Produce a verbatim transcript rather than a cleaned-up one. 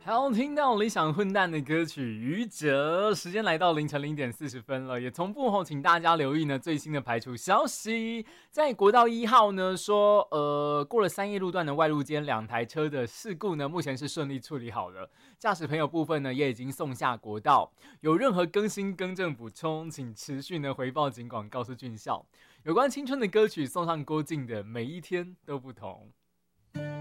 好，听到理想混蛋的歌曲《愚者》，时间来到凌晨零点四十分了，也同步后，请大家留意呢最新的排除消息，在国道一号呢说，呃，过了三叶路段的外路间两台车的事故呢，目前是顺利处理好了，驾驶朋友部分呢也已经送下国道，有任何更新更正补充，请持续呢回报警广告诉俊孝。有关青春的歌曲送上郭靖的《每一天都不同》。